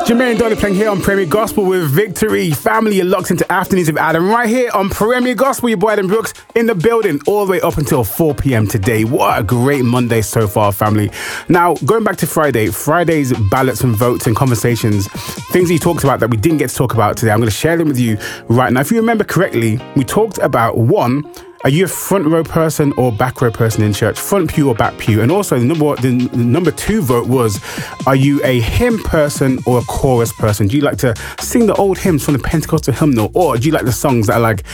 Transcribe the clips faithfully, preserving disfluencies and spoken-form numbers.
Jermaine Dolly playing here on Premier Gospel with Victory. Family, you're locked into Afternoons with Adam right here on Premier Gospel. Your boy Adam Brooks in the building all the way up until four p.m. today. What a great Monday so far, family. Now, going back to Friday, Friday's ballots and votes and conversations, things he talked about that we didn't get to talk about today. I'm going to share them with you right now. If you remember correctly, we talked about one, are you a front row person or back row person in church? Front pew or back pew? And also the number, the, the number two vote was, are you a hymn person or a chorus person? Do you like to sing the old hymns from the Pentecostal hymnal? Or do you like the songs that are like,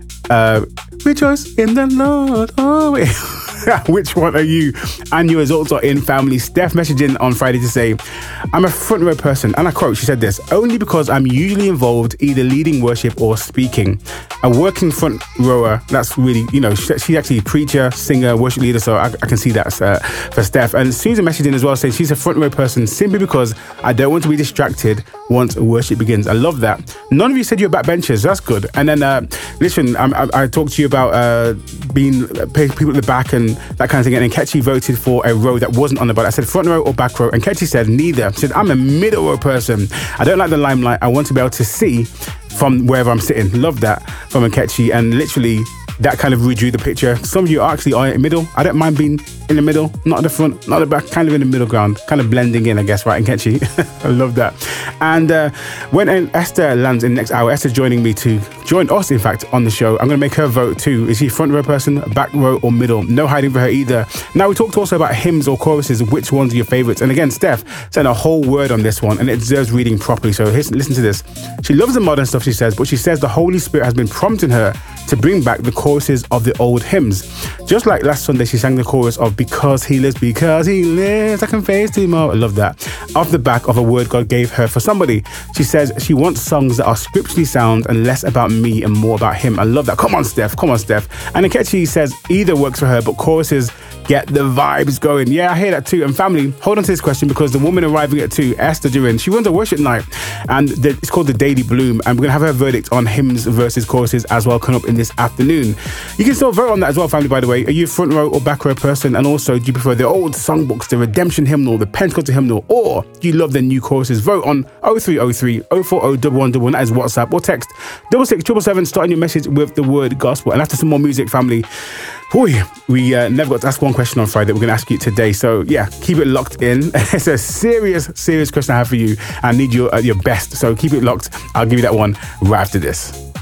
uh, rejoice in the Lord always? Which one are you? And your results are in, family. Steph messaging on Friday to say, I'm a front row person. And I quote, she said this, only because I'm usually involved either leading worship or speaking. A working front rower, that's really, you know, she, she's actually a preacher, singer, worship leader. So I, I can see that's uh, for Steph. And Susan messaging as well saying she's a front row person simply because I don't want to be distracted once worship begins. I love that. None of you said you're backbenchers. That's good. And then, uh, listen, I, I, I talked to you about uh, being people at the back and that kind of thing. And then Ketchy voted for a row that wasn't on the ballot. I said front row or back row. And Ketchy said neither. She said, I'm a middle row person. I don't like the limelight. I want to be able to see from wherever I'm sitting. Love that from a Ketchy. And literally, that kind of redrew the picture. Some of you actually are in the middle. I don't mind being in the middle, not at the front, not at the back, kind of in the middle ground, kind of blending in, I guess, right, in Ketchy. I love that. And uh, when Esther lands in the next hour, Esther's joining me to join us, in fact, on the show. I'm going to make her vote too. Is she front row person, back row or middle? No hiding for her either. Now, we talked also about hymns or choruses. Which ones are your favorites? And again, Steph sent a whole word on this one and it deserves reading properly. So here's, listen to this. She loves the modern stuff, she says, but she says the Holy Spirit has been prompting her to bring back the choruses of the old hymns. Just like last Sunday, she sang the chorus of Because He Lives, Because He Lives, I can face tomorrow. I love that. Off the back of a word God gave her for somebody. She says she wants songs that are scripturally sound and less about me and more about him. I love that. Come on, Steph. Come on, Steph. And Akechi says either works for her, but choruses get the vibes going. Yeah, I hear that too. And family, hold on to this question because the woman arriving at two, Esther Durin, she runs a worship night and the, it's called the Daily Bloom. And we're going to have her verdict on hymns versus choruses as well coming up in this afternoon. You can still vote on that as well, family, by the way. Are you a front row or back row person? And also, do you prefer the old songbooks, the Redemption Hymnal, the Pentecostal Hymnal, or do you love the new choruses? Vote on oh three oh three, oh four oh, one one one one. That is WhatsApp, or text double six seven seven, starting your message with the word gospel. And after some more music, family, whew, we uh, never got to ask one question on Friday. We're going to ask you today. So yeah, keep it locked in. It's a serious, serious question I have for you. I need your, uh, your best. So keep it locked. I'll give you that one right after this.